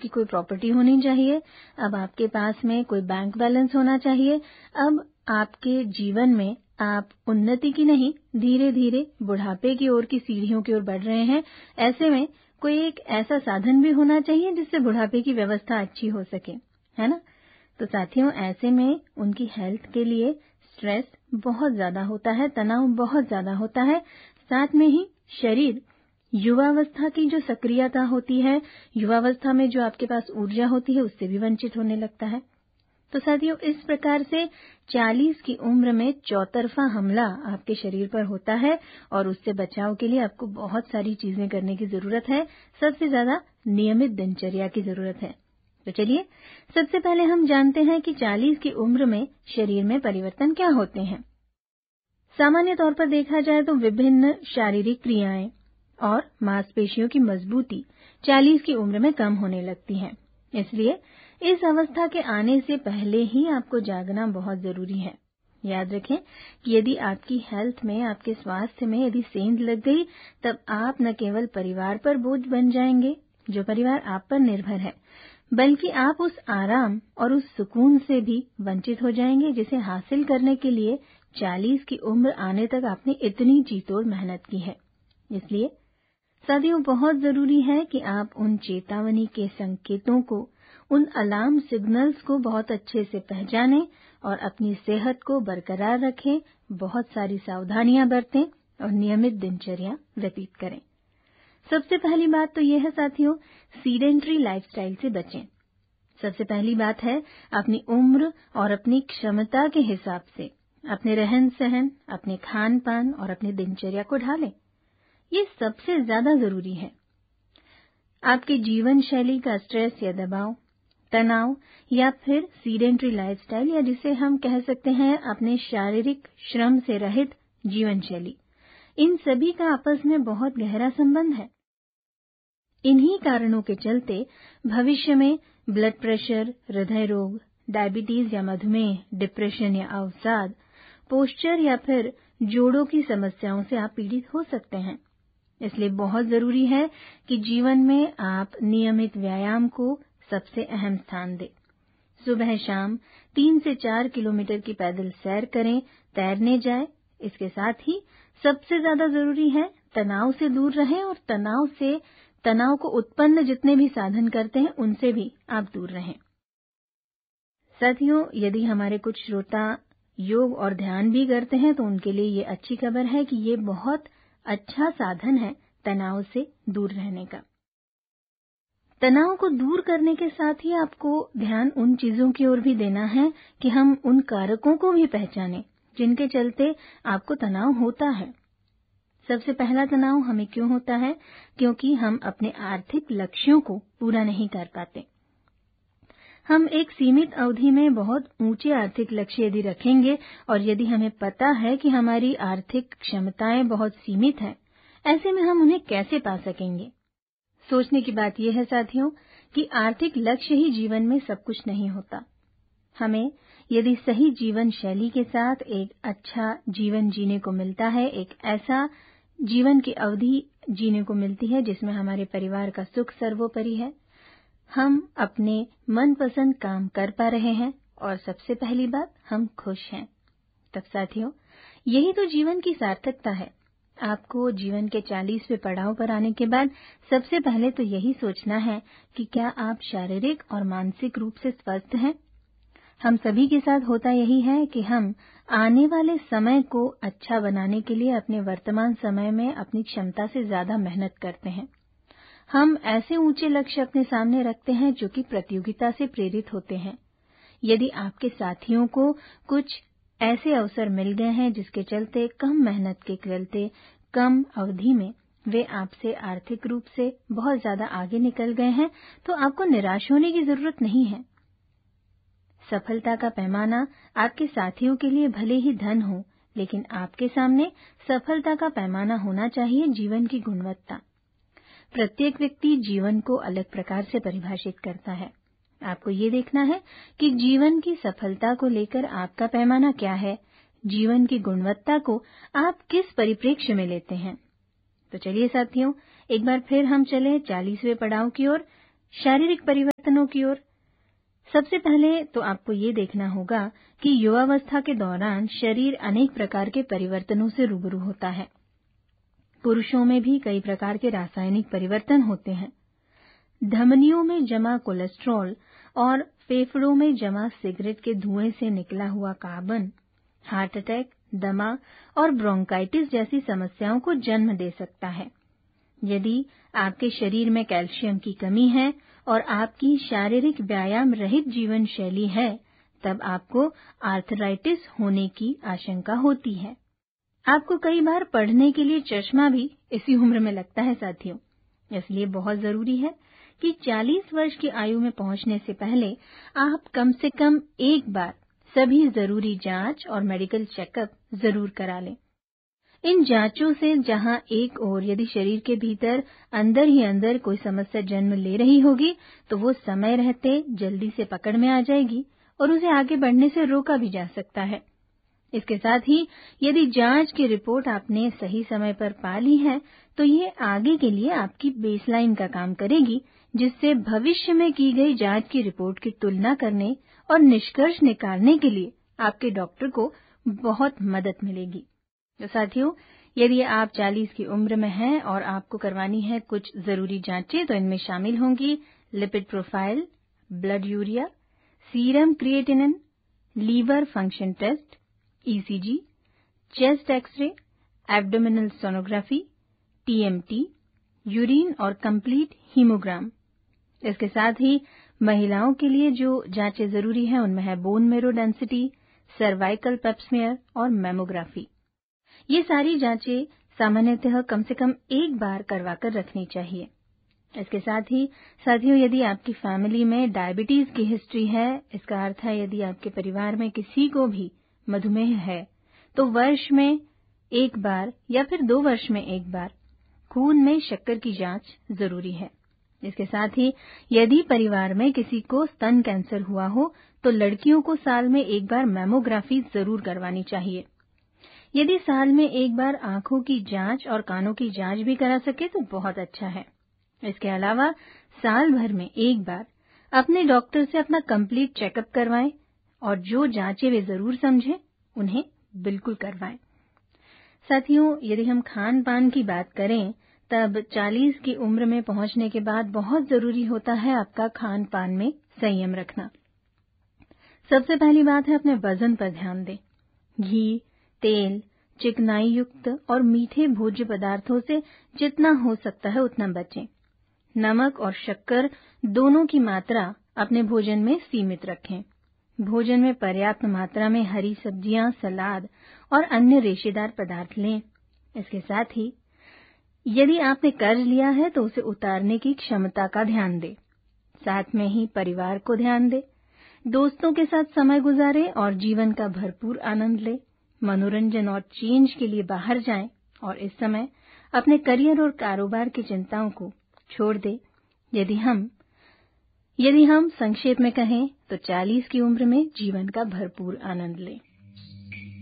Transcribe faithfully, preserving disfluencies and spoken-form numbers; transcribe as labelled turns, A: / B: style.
A: आपकी कोई प्रॉपर्टी होनी चाहिए, अब आपके पास में कोई बैंक बैलेंस होना चाहिए। अब आपके जीवन में आप उन्नति की नहीं, धीरे धीरे बुढ़ापे की ओर की सीढ़ियों की ओर बढ़ रहे हैं। ऐसे में कोई एक ऐसा साधन भी होना चाहिए जिससे बुढ़ापे की व्यवस्था अच्छी हो सके, है ना। तो साथियों, ऐसे में उनकी हेल्थ के लिए स्ट्रेस बहुत ज्यादा होता है, तनाव बहुत ज्यादा होता है। साथ में ही शरीर युवावस्था की जो सक्रियता होती है, युवावस्था में जो आपके पास ऊर्जा होती है, उससे भी वंचित होने लगता है। तो साथियों, इस प्रकार से चालीस की उम्र में चौतरफा हमला आपके शरीर पर होता है और उससे बचाव के लिए आपको बहुत सारी चीजें करने की जरूरत है। सबसे ज्यादा नियमित दिनचर्या की जरूरत है। तो चलिए, सबसे पहले हम जानते हैं कि चालीस की उम्र में शरीर में परिवर्तन क्या होते हैं। सामान्य तौर पर देखा जाए तो विभिन्न शारीरिक क्रियाएं और मांसपेशियों की मजबूती चालीस की उम्र में कम होने लगती है। इसलिए इस अवस्था के आने से पहले ही आपको जागना बहुत जरूरी है। याद रखें कि यदि आपकी हेल्थ में, आपके स्वास्थ्य में यदि सेंध लग गई, तब आप न केवल परिवार पर बोझ बन जाएंगे, जो परिवार आप पर निर्भर है, बल्कि आप उस आराम और उस सुकून से भी वंचित हो जाएंगे जिसे हासिल करने के लिए चालीस की उम्र आने तक आपने इतनी जीतोड़ मेहनत की है। इसलिए साथियों, बहुत जरूरी है कि आप उन चेतावनी के संकेतों को, उन अलार्म सिग्नल्स को बहुत अच्छे से पहचानें और अपनी सेहत को बरकरार रखें, बहुत सारी सावधानियां बरतें और नियमित दिनचर्या व्यतीत करें। सबसे पहली बात तो यह है साथियों, सीडेंट्री लाइफस्टाइल से बचें। सबसे पहली बात है, अपनी उम्र और अपनी क्षमता के हिसाब से अपने रहन सहन, अपने खान पान और अपनी दिनचर्या को ढालें। ये सबसे ज्यादा जरूरी है। आपके जीवन शैली का स्ट्रेस या दबाव, तनाव या फिर सीडेंट्री लाइफस्टाइल, या जिसे हम कह सकते हैं अपने शारीरिक श्रम से रहित जीवन शैली, इन सभी का आपस में बहुत गहरा संबंध है। इन्हीं कारणों के चलते भविष्य में ब्लड प्रेशर, हृदय रोग, डायबिटीज या मधुमेह, डिप्रेशन या अवसाद, पोस्चर या फिर जोड़ों की समस्याओं से आप पीड़ित हो सकते हैं। इसलिए बहुत जरूरी है कि जीवन में आप नियमित व्यायाम को सबसे अहम स्थान दें। सुबह शाम तीन से चार किलोमीटर की पैदल सैर करें, तैरने जाएं। इसके साथ ही सबसे ज्यादा जरूरी है तनाव से दूर रहें और तनाव से तनाव को उत्पन्न जितने भी साधन करते हैं उनसे भी आप दूर रहें। साथियों, यदि हमारे कुछ श्रोता योग और ध्यान भी करते हैं तो उनके लिए ये अच्छी खबर है कि ये बहुत अच्छा साधन है तनाव से दूर रहने का। तनाव को दूर करने के साथ ही आपको ध्यान उन चीजों की ओर भी देना है कि हम उन कारकों को भी पहचानें जिनके चलते आपको तनाव होता है। सबसे पहला तनाव हमें क्यों होता है? क्योंकि हम अपने आर्थिक लक्ष्यों को पूरा नहीं कर पाते। हम एक सीमित अवधि में बहुत ऊंचे आर्थिक लक्ष्य यदि रखेंगे और यदि हमें पता है कि हमारी आर्थिक क्षमताएं बहुत सीमित हैं, ऐसे में हम उन्हें कैसे पा सकेंगे? सोचने की बात यह है साथियों कि आर्थिक लक्ष्य ही जीवन में सब कुछ नहीं होता। हमें यदि सही जीवन शैली के साथ एक अच्छा जीवन जीने को मिलता है, एक ऐसा जीवन की अवधि जीने को मिलती है जिसमें हमारे परिवार का सुख सर्वोपरि है, हम अपने मनपसंद काम कर पा रहे हैं और सबसे पहली बात, हम खुश हैं, तब साथियों यही तो जीवन की सार्थकता है। आपको जीवन के चालीसवें पड़ाव पर आने के बाद सबसे पहले तो यही सोचना है कि क्या आप शारीरिक और मानसिक रूप से स्वस्थ हैं। हम सभी के साथ होता यही है कि हम आने वाले समय को अच्छा बनाने के लिए अपने वर्तमान समय में अपनी क्षमता से ज्यादा मेहनत करते हैं। हम ऐसे ऊंचे लक्ष्य अपने सामने रखते हैं जो कि प्रतियोगिता से प्रेरित होते हैं। यदि आपके साथियों को कुछ ऐसे अवसर मिल गए हैं जिसके चलते कम मेहनत के चलते कम अवधि में वे आपसे आर्थिक रूप से बहुत ज्यादा आगे निकल गए हैं, तो आपको निराश होने की जरूरत नहीं है। सफलता का पैमाना आपके साथियों के लिए भले ही धन हो, लेकिन आपके सामने सफलता का पैमाना होना चाहिए जीवन की गुणवत्ता। प्रत्येक व्यक्ति जीवन को अलग प्रकार से परिभाषित करता है। आपको ये देखना है कि जीवन की सफलता को लेकर आपका पैमाना क्या है, जीवन की गुणवत्ता को आप किस परिप्रेक्ष्य में लेते हैं। तो चलिए साथियों, एक बार फिर हम चले चालीसवें पड़ाव की ओर, शारीरिक परिवर्तनों की ओर सबसे पहले तो आपको ये देखना होगा कि युवावस्था के दौरान शरीर अनेक प्रकार के परिवर्तनों से रूबरू होता है। पुरुषों में भी कई प्रकार के रासायनिक परिवर्तन होते हैं। धमनियों में जमा कोलेस्ट्रॉल और फेफड़ों में जमा सिगरेट के धुएं से निकला हुआ कार्बन हार्ट अटैक, दमा और ब्रोंकाइटिस जैसी समस्याओं को जन्म दे सकता है। यदि आपके शरीर में कैल्शियम की कमी है और आपकी शारीरिक व्यायाम रहित जीवन शैली है, तब आपको आर्थराइटिस होने की आशंका होती है। आपको कई बार पढ़ने के लिए चश्मा भी इसी उम्र में लगता है साथियों। इसलिए बहुत जरूरी है कि चालीस वर्ष की आयु में पहुंचने से पहले आप कम से कम एक बार सभी जरूरी जांच और मेडिकल चेकअप जरूर करा लें। इन जांचों से जहां एक ओर यदि शरीर के भीतर अंदर ही अंदर कोई समस्या जन्म ले रही होगी, तो वो समय रहते जल्दी से पकड़ में आ जाएगी और उसे आगे बढ़ने से रोका भी जा सकता है। इसके साथ ही यदि जांच की रिपोर्ट आपने सही समय पर पा ली है, तो ये आगे के लिए आपकी बेसलाइन का काम करेगी, जिससे भविष्य में की गई जांच की रिपोर्ट की तुलना करने और निष्कर्ष निकालने के लिए आपके डॉक्टर को बहुत मदद मिलेगी। तो साथियों, यदि आप चालीस की उम्र में हैं और आपको करवानी है कुछ जरूरी जांचें, तो इनमें शामिल होंगी lipid profile, blood urea, serum creatinine, liver function test, ECG, chest x ray, abdominal sonography, TMT, urine और कंप्लीट हीमोग्राम। इसके साथ ही महिलाओं के लिए जो जांचें जरूरी हैं उनमें है bone marrow density, cervical Pap smear और मैमोग्राफी। ये सारी जांचें सामान्यतः कम से कम एक बार करवाकर रखनी चाहिए। इसके साथ ही साथियों, यदि आपकी फैमिली में डायबिटीज की हिस्ट्री है, इसका अर्थ है यदि आपके परिवार में किसी को भी मधुमेह है, तो वर्ष में एक बार या फिर दो वर्ष में एक बार खून में शक्कर की जांच जरूरी है। इसके साथ ही यदि परिवार में किसी को स्तन कैंसर हुआ हो, तो लड़कियों को साल में एक बार मैमोग्राफी जरूर करवानी चाहिए। यदि साल में एक बार आंखों की जांच और कानों की जांच भी करा सके तो बहुत अच्छा है। इसके अलावा साल भर में एक बार अपने डॉक्टर से अपना कंप्लीट चेकअप करवाएं और जो जांचें वे जरूर समझें उन्हें बिल्कुल करवाएं। साथियों, यदि हम खान पान की बात करें, तब चालीस की उम्र में पहुंचने के बाद बहुत जरूरी होता है आपका खान पान में संयम रखना। सबसे पहली बात है अपने वजन पर ध्यान दें। घी, तेल, चिकनाई युक्त और मीठे भोज्य पदार्थों से जितना हो सकता है उतना बचें। नमक और शक्कर दोनों की मात्रा अपने भोजन में सीमित रखें। भोजन में पर्याप्त मात्रा में हरी सब्जियां, सलाद और अन्य रेशेदार पदार्थ लें। इसके साथ ही यदि आपने कर्ज लिया है तो उसे उतारने की क्षमता का ध्यान दें। साथ में ही परिवार को ध्यान दें। दोस्तों के साथ समय गुजारें और जीवन का भरपूर आनंद लें। मनोरंजन और चेंज के लिए बाहर जाएं और इस समय अपने करियर और कारोबार की चिंताओं को छोड़ दें। यदि हम यदि हम संक्षेप में कहें तो चालीस की उम्र में जीवन का भरपूर आनंद लें।